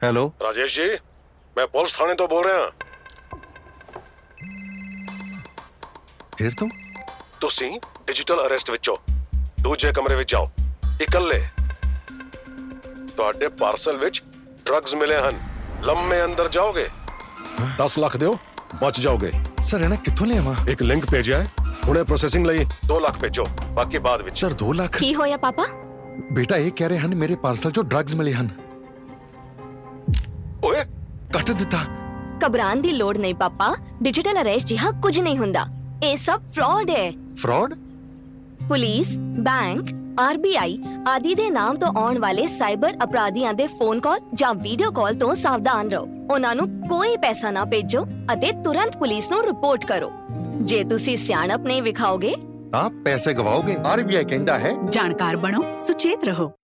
Hello Rajesh ji, मैं police थाने तो बोल रहा। फिर तुम ਤੁਸੀਂ ਡਿਜੀਟਲ ਅਰੈਸਟ ਵਿੱਚੋਂ ਦੂਜੇ ਕਮਰੇ ਵਿੱਚ ਜਾਓ, ਇਕੱਲੇ। ਤੁਹਾਡੇ ਪਾਰਸਲ ਵਿੱਚ ਡਰੱਗਸ ਮਿਲੇ ਹਨ, ਲੰਮੇ ਅੰਦਰ ਜਾਓਗੇ। 10 ਲੱਖ ਦਿਓ, ਬਚ ਜਾਓਗੇ। सर इन्हें कित्थों ले आवां? ਇੱਕ ਲਿੰਕ ਭੇਜਿਆ ਹੈ, ਹੁਣੇ ਪ੍ਰੋਸੈਸਿੰਗ ਲਈ 2 ਲੱਖ ਭੇਜੋ, ਬਾਕੀ ਬਾਅਦ ਵਿੱਚ। सर 2 लाख? ਕੀ ਹੋਇਆ ਪਾਪਾ? बेटा ये कह रहे हैं मेरे पार्सल जो ड्रग्स मिले हैं। ਓਏ ਕੱਟ ਦਿੱਤਾ। ਘਬਰਾਉਣ ਦੀ ਲੋੜ ਨਹੀਂ ਪਾਪਾ, ਡਿਜੀਟਲ ਅਰੈਸਟ ਜਿਹਾ ਕੁਝ ਨਹੀਂ ਹੁੰਦਾ। ਇਹ ਸਭ ਫਰਾਡ ਹੈ। फ्रॉड? ਪੁਲਿਸ, ਬੈਂਕ, ਆਰਬੀਆਈ ਆਦਿ ਦੇ ਨਾਮ ਤੋਂ ਆਉਣ ਵਾਲੇ ਸਾਈਬਰ ਅਪਰਾਧੀਆਂ ਦੇ ਫੋਨ ਕਾਲ ਜਾਂ ਵੀਡੀਓ ਕਾਲ ਤੋਂ ਸਾਵਧਾਨ ਰਹੋ। ਉਹਨਾਂ ਨੂੰ ਕੋਈ ਪੈਸਾ ਨਾ ਭੇਜੋ ਅਤੇ ਤੁਰੰਤ ਪੁਲਿਸ ਨੂੰ ਰਿਪੋਰਟ ਕਰੋ। ਜੇ ਤੁਸੀਂ ਸਿਆਣਪ ਨਹੀਂ ਵਿਖਾਓਗੇ आप पैसे गवाओगे। आरबीआई कहता है ਜਾਣਕਾਰ ਬਣੋ, ਸੁਚੇਤ ਰਹੋ।